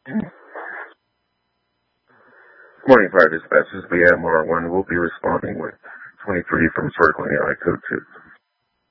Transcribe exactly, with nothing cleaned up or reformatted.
Morning, Fire Dispatch. This is B M R one. We'll be responding with twenty-three from Circling Area Code two.